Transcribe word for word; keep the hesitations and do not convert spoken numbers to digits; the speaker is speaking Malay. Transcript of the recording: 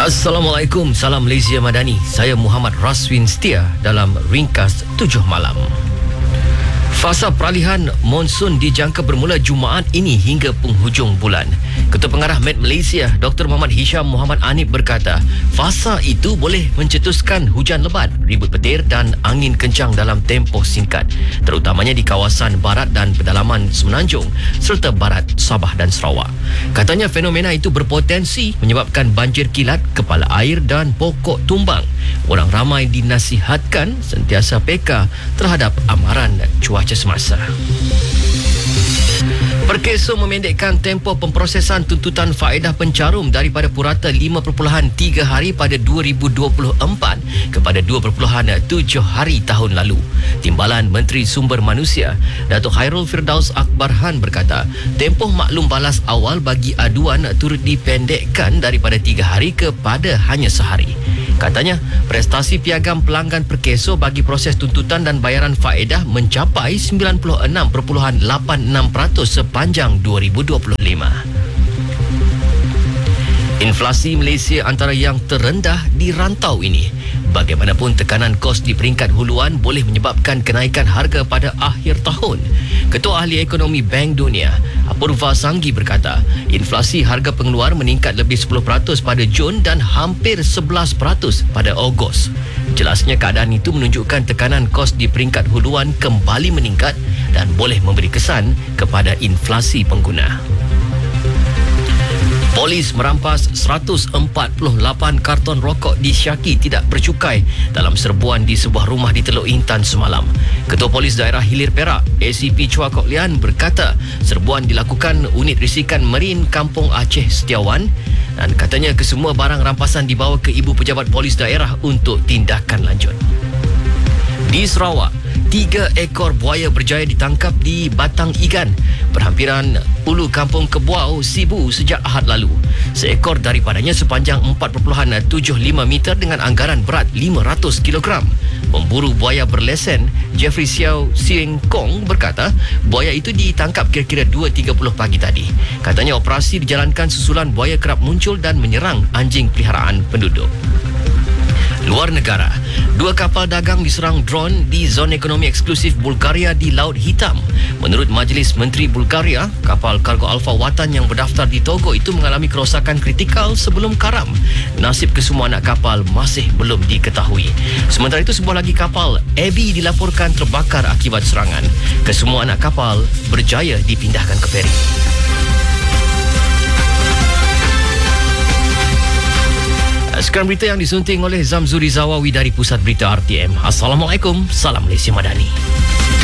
Assalamualaikum, salam Malaysia Madani. Saya Muhammad Raswin Setia dalam Ringkas tujuh Malam. Fasa peralihan monsun dijangka bermula Jumaat ini hingga penghujung bulan. Ketua Pengarah Met Malaysia, Doktor Muhammad Hisham Muhammad Anip berkata, fasa itu boleh mencetuskan hujan lebat, ribut petir dan angin kencang dalam tempoh singkat, terutamanya di kawasan barat dan pedalaman Semenanjung serta barat Sabah dan Sarawak. Katanya fenomena itu berpotensi menyebabkan banjir kilat, kepala air dan pokok tumbang. Orang ramai dinasihatkan sentiasa peka terhadap amaran cuaca semasa. Perkeso memendekkan tempoh pemprosesan tuntutan faedah pencarum daripada purata lima perpuluhan tiga hari pada dua ribu dua puluh empat kepada dua perpuluhan tujuh hari tahun lalu. Timbalan Menteri Sumber Manusia, Datuk Khairul Firdaus Akbarhan berkata, tempoh maklum balas awal bagi aduan turut dipendekkan daripada tiga hari kepada hanya sehari. Katanya, prestasi piagam pelanggan Perkeso bagi proses tuntutan dan bayaran faedah mencapai sembilan puluh enam perpuluhan lapan enam peratus sepanjang dua ribu dua puluh lima. Inflasi Malaysia antara yang terendah di rantau ini. Bagaimanapun tekanan kos di peringkat huluan boleh menyebabkan kenaikan harga pada akhir tahun. Ketua Ahli Ekonomi Bank Dunia, Apurva Sanggi berkata, inflasi harga pengeluar meningkat lebih sepuluh peratus pada Jun dan hampir sebelas peratus pada Ogos. Jelasnya keadaan itu menunjukkan tekanan kos di peringkat huluan kembali meningkat dan boleh memberi kesan kepada inflasi pengguna. Polis merampas seratus empat puluh lapan karton rokok disyaki tidak bercukai dalam serbuan di sebuah rumah di Teluk Intan semalam. Ketua Polis Daerah Hilir Perak, A C P Chua Kok Lian berkata, serbuan dilakukan unit risikan Merin Kampung Aceh Setiawan dan katanya kesemua barang rampasan dibawa ke Ibu Pejabat Polis Daerah untuk tindakan lanjut. Di Sarawak, tiga ekor buaya berjaya ditangkap di Batang Igan, berhampiran Ulu Kampung Kebuau, Sibu sejak Ahad lalu. Seekor daripadanya sepanjang empat perpuluhan tujuh lima meter dengan anggaran berat lima ratus kilogram. Pemburu buaya berlesen Jeffrey Xiao Sieng Kong berkata, buaya itu ditangkap kira-kira dua tiga puluh pagi tadi. Katanya operasi dijalankan susulan buaya kerap muncul dan menyerang anjing peliharaan penduduk. Luar negara, dua kapal dagang diserang drone di zon ekonomi eksklusif Bulgaria di Laut Hitam. Menurut Majlis Menteri Bulgaria, kapal kargo Alfa Watan yang berdaftar di Togo itu mengalami kerosakan kritikal sebelum karam. Nasib kesemua anak kapal masih belum diketahui. Sementara itu, sebuah lagi kapal Abby dilaporkan terbakar akibat serangan. Kesemua anak kapal berjaya dipindahkan ke feri. Sekarang berita yang disunting oleh Zamzuri Zawawi dari Pusat Berita R T M. Assalamualaikum, salam Malaysia Madani.